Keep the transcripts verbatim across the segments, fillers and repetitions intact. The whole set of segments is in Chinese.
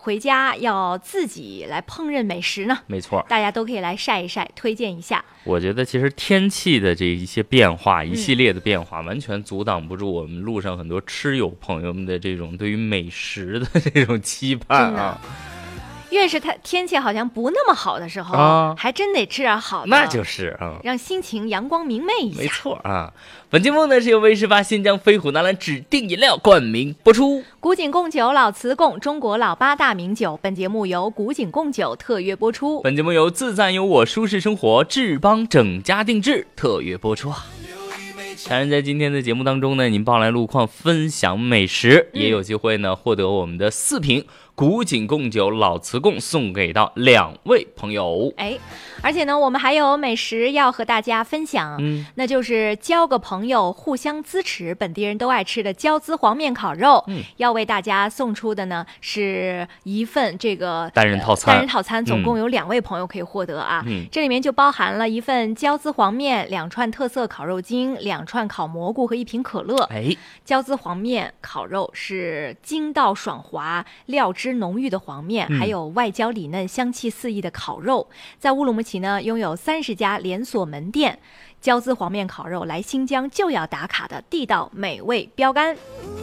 回家要自己来烹饪美食呢？ 没错， 大家都可以来晒一晒，推荐一下。 我觉得其实天气的这一些变化，一系列的变化，完全阻挡不住我们路上很多吃友朋友们的这种对于美食的这种期盼啊。 越是它天气好像不那么好的时候， 啊、 还真得吃点好的， 那就是啊， 让心情阳光明媚一下。 没错啊。本节目呢是由威士发新疆飞虎南蓝指定饮料冠名播出。 古井贡酒、老瓷贡，中国老八大名酒。本节目由古井贡酒特约播出。 本节目由自赞有我舒适生活志邦整家定制特约播出啊。当然，在今天的节目当中呢，您报来路况分享美食，嗯、也有机会呢获得我们的四瓶古井贡酒老瓷贡送给到两位朋友。 哎，而且呢，我们还有美食要和大家分享，嗯，那就是交个朋友，互相支持，本地人都爱吃的椒滋黄面烤肉。嗯，要为大家送出的呢是一份这个单人套餐， 单人套餐总共有两位朋友可以获得啊。嗯，这里面就包含了一份椒滋黄面、两串特色烤肉筋、两串烤蘑菇和一瓶可乐。 哎， 椒滋黄面烤肉是筋道爽滑、料汁浓郁的黄面，还有外焦里嫩、香气四溢的烤肉。在乌鲁木齐呢，拥有三十家连锁门店。椒滋黄面烤肉，来新疆就要打卡的地道美味标杆。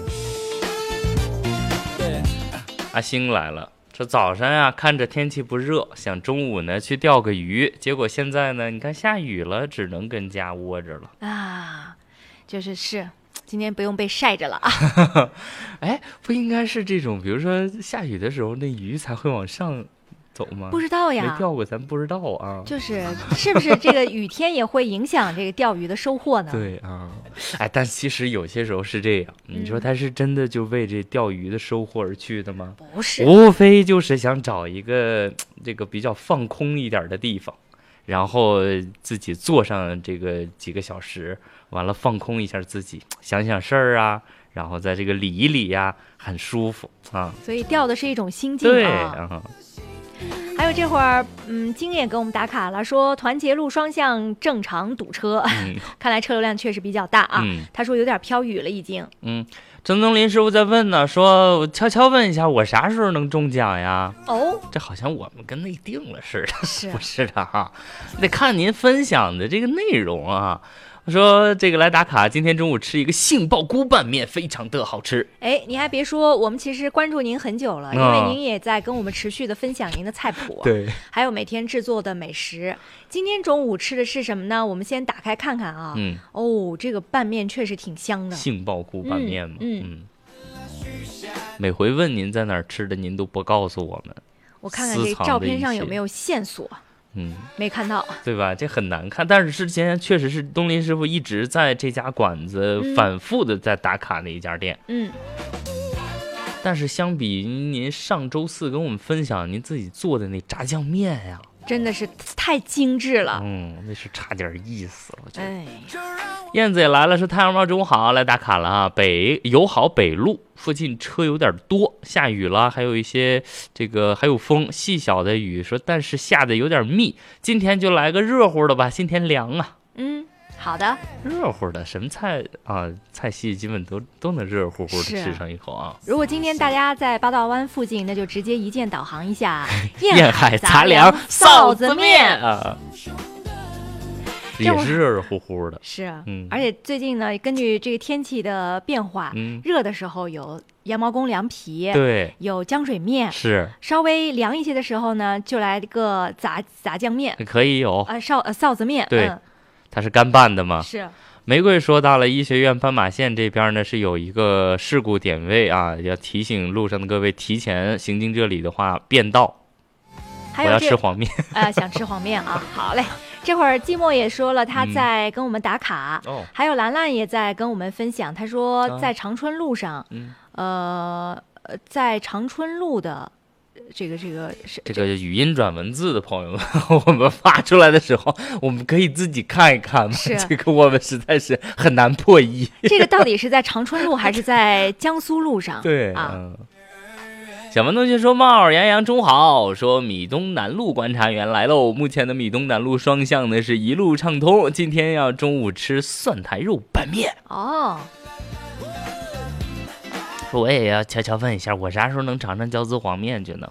阿星来了，这早上啊，看着天气不热，想中午呢去钓个鱼，结果现在呢，你看下雨了，只能跟家窝着了啊，就是是。今天不用被晒着了啊！ 哎，不应该是这种，比如说下雨的时候，那鱼才会往上走吗？ 不知道呀， 没钓过，咱不知道啊。 就是是不是这个雨天也会影响这个钓鱼的收获呢？ 对啊，哎，但其实有些时候是这样，你说他是真的就为这钓鱼的收获而去的吗？ 不是， 无非就是想找一个这个比较放空一点的地方。然后自己坐上这个几个小时，完了放空一下自己，想想事儿啊，然后在这个理一理呀、啊，很舒服啊。 所以钓的是一种心境啊。对啊。还有这会儿，嗯，经验给我们打卡了，说团结路双向正常堵车，嗯、看来车流量确实比较大啊。嗯、他说有点飘雨了已经。 嗯。郑东林师傅在问呢，说我悄悄问一下，我啥时候能中奖呀？ 哦， 这好像我们跟内定了似的， 是不是的哈？得看您分享的这个内容啊。我说这个来打卡，今天中午吃一个杏鲍菇拌面，非常的好吃。 哎，你还别说，我们其实关注您很久了，因为您也在跟我们持续的分享您的菜谱， 对， 还有每天制作的美食。今天中午吃的是什么呢？我们先打开看看啊。嗯，哦，这个拌面确实挺香的， 杏鲍菇拌面嘛。 嗯， 嗯每回问您在哪儿吃的，您都不告诉我们。 我看看这照片上有没有线索。 嗯， 没看到， 对吧？这很难看，但是之前确实是东林师傅一直在这家馆子反复的在打卡的一家店。 嗯， 但是相比您上周四跟我们分享您自己做的那炸酱面呀， 真的是太精致了。 嗯，那是差点意思，我觉得。 哎， 燕子也来了，说太阳猫中午好，来打卡了啊！北友好北路附近车有点多，下雨了，还有一些这个还有风，细小的雨，说但是下的有点密。今天就来个热乎的吧，今天凉啊。 嗯，好的。 热乎的什么菜啊？菜系基本都都能热乎乎的吃上一口啊。 如果今天大家在八道湾附近，那就直接一键导航一下燕海杂粮臊子面啊。也是热热乎乎的， 是啊，嗯，而且最近呢，根据这个天气的变化，嗯，热的时候有羊毛公凉皮， 对， 有浆水面， 是稍微凉一些的时候呢，就来个炸炸酱面， 可以有啊，臊呃臊子面， 对， 嗯、 它是干拌的嘛， 是。 玫瑰说到了医学院斑马线这边呢，是有一个事故点位啊，要提醒路上的各位提前行经这里的话变道。 还有我要吃黄面， 呃，想吃黄面啊，好嘞。这会儿季末也说了，他在跟我们打卡，嗯哦、还有兰兰也在跟我们分享。他说在长春路上，嗯、呃，在长春路的这个这个这个语音转文字的朋友们，我们发出来的时候，我们可以自己看一看嘛。这个我们实在是很难破译。 这个到底是在长春路还是在江苏路上？ 对啊。 嗯小文同学说：“帽杨洋中好，说米东南路观察员来喽。目前的米东南路双向呢是一路畅通。今天要中午吃蒜苔肉拌面哦。 我也要悄悄问一下，我啥时候能尝尝椒滋黄面去呢？